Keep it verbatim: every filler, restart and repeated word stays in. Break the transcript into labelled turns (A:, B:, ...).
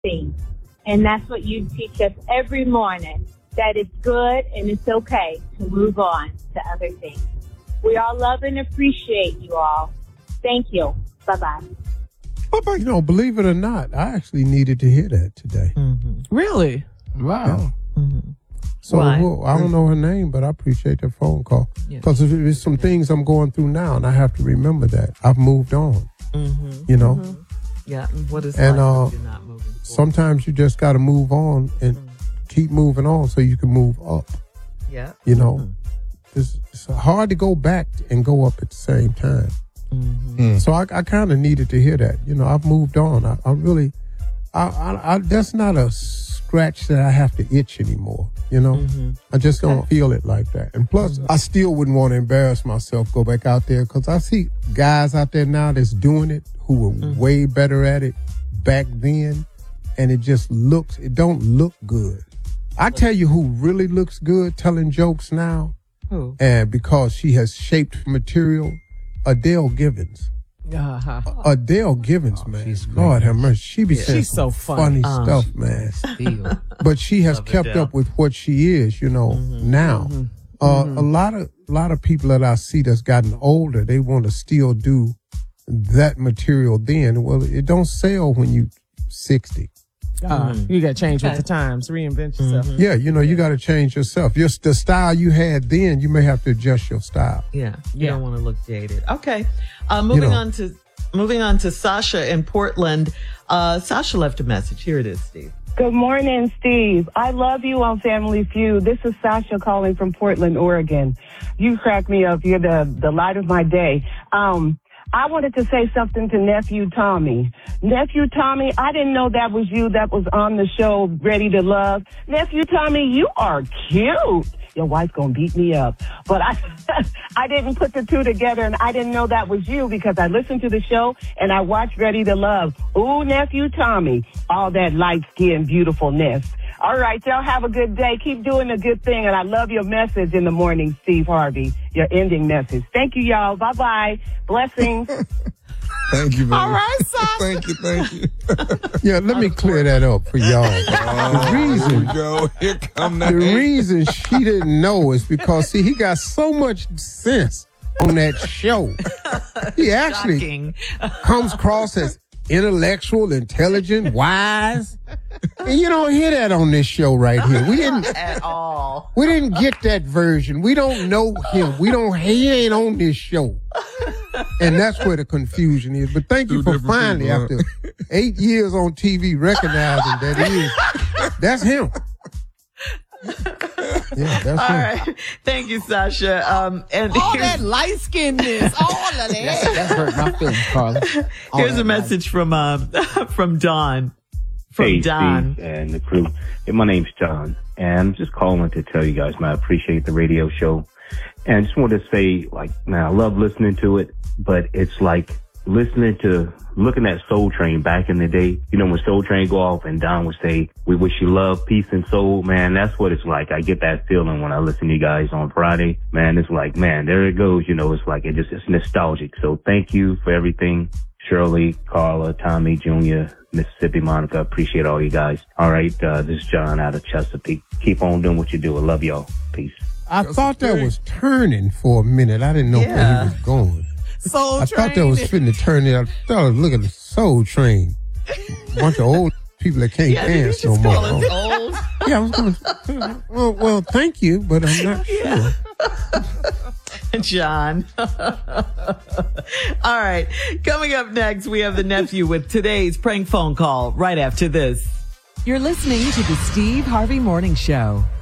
A: things. And that's what you teach us every morning, that it's good and it's okay to move on to other things. We all love and appreciate you all. Thank you. Bye-bye.
B: Bye-bye. You know, believe it or not, I actually needed to hear that today.
C: Mm-hmm. Really?
B: Wow.
C: Yeah. Mm-hmm.
B: So well, I don't know her name, but I appreciate that phone call. Because yeah. there's some things I'm going through now, and I have to remember that. I've moved on.
C: Mm-hmm.
B: You know?
C: Mm-hmm. Yeah. What is
B: and,
C: life
B: uh,
C: if you're not moving forward?
B: Sometimes you just got to move on and mm-hmm. keep moving on so you can move up.
C: Yeah.
B: You know?
C: Mm-hmm.
B: It's, it's hard to go back and go up at the same time.
C: Mm-hmm.
B: So I, I kind of needed to hear that. You know, I've moved on. I, I really, I, I, I, that's not a scratch that I have to itch anymore. You know,
C: mm-hmm.
B: I just don't feel it like that. And plus, mm-hmm. I still wouldn't want to embarrass myself, go back out there, because I see guys out there now that's doing it who were mm-hmm. way better at it back then, and it just looks, it don't look good. I tell you who really looks good telling jokes now,
C: who?
B: And because she has shaped material, Adele Givens.
C: Uh-huh.
B: Adele Givens, oh, man.
D: She's
B: Lord have mercy. She be
C: yeah.
B: saying
C: she's so funny,
B: funny
C: um,
B: stuff, man. But she has
C: Love
B: kept
C: Adele.
B: up with what she is, you know,
C: mm-hmm.
B: now.
C: Mm-hmm.
B: Uh,
C: mm-hmm.
B: A lot of a lot of people that I see that's gotten older, they want to still do that material then. Well, it don't sell when you sixty.
C: Uh, mm-hmm. You got to change okay. with the times, reinvent yourself.
B: Mm-hmm. Yeah, you know, you got to change yourself. Just the style you had then, you may have to adjust your style.
C: Yeah, you yeah. don't want to look jaded. Okay, uh, moving you know, on to moving on to Sasha in Portland. Uh, Sasha left a message. Here it is, Steve.
E: Good morning, Steve. I love you on Family Feud. This is Sasha calling from Portland, Oregon. You crack me up. You're the the light of my day. Um. I wanted to say something to Nephew Tommy. Nephew Tommy, I didn't know that was you that was on the show, Ready to Love. Nephew Tommy, you are cute. Your wife's gonna beat me up. But I I didn't put the two together, and I didn't know that was you because I listened to the show and I watched Ready to Love. Ooh, Nephew Tommy, all that light-skinned beautifulness. All right, y'all have a good day. Keep doing a good thing, and I love your message in the morning, Steve Harvey, your ending message. Thank you, y'all. Bye-bye. Blessings.
B: Thank you, baby.
C: All right, Sasha.
D: Thank you, thank you.
B: Yeah, let me clear that up for y'all.
D: Oh,
B: the reason,
D: here we go. Here come that.
B: The reason she didn't know is because, see, he got so much sense on that show. He actually
C: Shocking.
B: comes across as intellectual, intelligent, wise. And you don't hear that on this show right here. We didn't
C: at all.
B: We didn't get that version. We don't know him. We don't. He ain't on this show, and that's where the confusion is. But thank you
D: Two
B: for finally,
D: people,
B: after eight years on T V, recognizing that he is. That's him. Yeah, that's
C: all
B: him.
C: right. Thank you, Sasha. Um, and
F: all that light skinnedness, all of that.
D: That's, that hurt my feelings, Carla. All
C: here's a message from um from Don. From
G: hey,
C: Don
G: Steve and the crew. Hey, my name's John, and I'm just calling to tell you guys, man, I appreciate the radio show, and I just want to say, like, man, I love listening to it, but it's like listening to, looking at Soul Train back in the day. You know, when Soul Train go off and Don would say, "We wish you love, peace, and soul." Man, that's what it's like. I get that feeling when I listen to you guys on Friday. Man, it's like, man, there it goes. You know, it's like it just it's nostalgic. So thank you for everything. Shirley, Carla, Tommy, Junior, Mississippi, Monica, appreciate all you guys. All right, uh, this is John out of Chesapeake. Keep on doing what you do. I love y'all. Peace.
B: I thought that was turning for a minute. I didn't know
C: yeah.
B: where he was going.
C: Soul
B: I
C: Train.
B: thought that was fitting to turn it. I thought I was looking at the Soul Train. Bunch of old people that can't
C: yeah,
B: dance no
C: just
B: more.
C: call us old.
B: Yeah, I was going to, well, well, thank you, but I'm not
C: yeah.
B: sure.
C: John. All right. Coming up next, we have the nephew with today's prank phone call right after this.
H: You're listening to the Steve Harvey Morning Show.